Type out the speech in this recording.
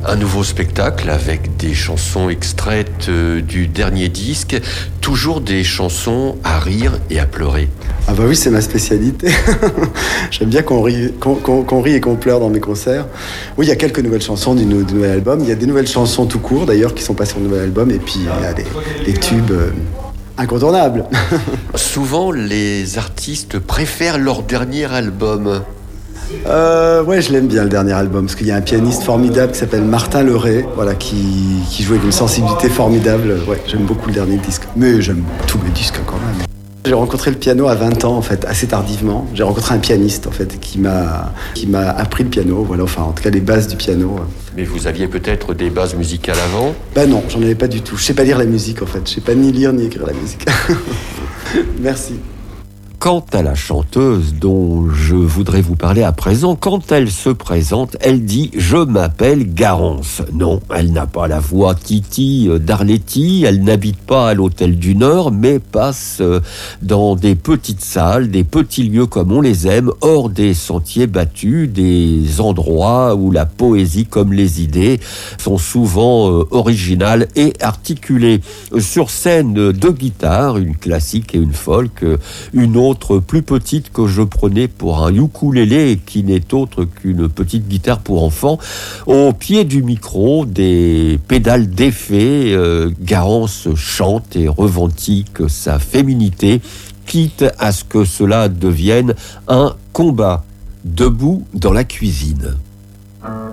Un nouveau spectacle avec des chansons extraites du dernier disque, toujours des chansons à rire et à pleurer. Ah bah oui, c'est ma spécialité. J'aime bien qu'on rit et qu'on pleure dans mes concerts. Oui, il y a quelques nouvelles chansons du nouvel album. Il y a des nouvelles chansons tout court d'ailleurs qui sont passées sur le nouvel album. Et puis il y a des tubes incontournables. Souvent, les artistes préfèrent leur dernier album. Ouais, je l'aime bien le dernier album parce qu'il y a un pianiste formidable qui s'appelle Martin Leray, voilà, qui joue avec une sensibilité formidable. Ouais, j'aime beaucoup le dernier disque, mais j'aime tous les disques quand même. J'ai rencontré le piano à 20 ans en fait, assez tardivement. J'ai rencontré un pianiste en fait qui m'a appris le piano, voilà, enfin en tout cas les bases du piano. Mais vous aviez peut-être des bases musicales avant ? Bah non, j'en avais pas du tout. Je sais pas lire la musique en fait, je sais pas ni lire ni écrire la musique. Merci. Quant à la chanteuse dont je voudrais vous parler à présent, quand elle se présente, elle dit « Je m'appelle Garance ». Non, elle n'a pas la voix Titi d'Arletty, elle n'habite pas à l'Hôtel du Nord, mais passe dans des petites salles, des petits lieux comme on les aime, hors des sentiers battus, des endroits où la poésie comme les idées sont souvent originales et articulées. Sur scène, deux guitares, une classique et une folk, une autre plus petite que je prenais pour un ukulélé et qui n'est autre qu'une petite guitare pour enfants. Au pied du micro, des pédales d'effet, Garance chante et revendique sa féminité, quitte à ce que cela devienne un combat debout dans la cuisine.